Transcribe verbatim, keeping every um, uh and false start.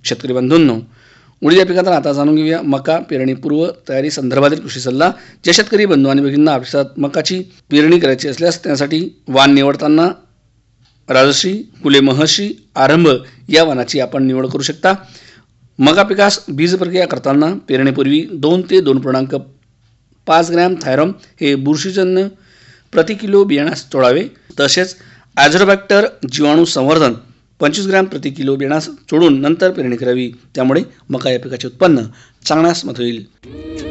शेतकरी बंधूंनो, उडीद या पिकाचा आता जाणून घेऊया मका पेरणीपूर्व तयारी संदर्भातील कृषी सल्ला. ज्या शेतकरी बंधू आणि भगिनींना आपल्या मकाची पेरणी करायची असल्यास त्यासाठी वाण निवडताना राजश्री, फुले महर्षी, आरंभ या वाणाची आपण निवड करू शकता. मका पिकास बीज प्रक्रिया करताना पेरणीपूर्वी दोन ते दोन पूर्णांक पाच ग्रॅम थायरॉम हे बुरशीजन्य प्रति किलो बियाण्यास चोळावे. तसेच ॲझोबॅक्टर जीवाणू संवर्धन पंचवीस ग्रॅम प्रति किलो बियाण्यास चोळून नंतर पेरणी करावी. त्यामुळे मका या पिकाचे उत्पन्न चांगल्यास मत होईल.